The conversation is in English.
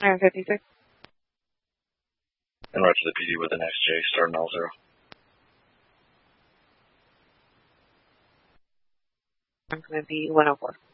Iron 56. And right to the PD with an XJ, starting L0. I'm going to be 104.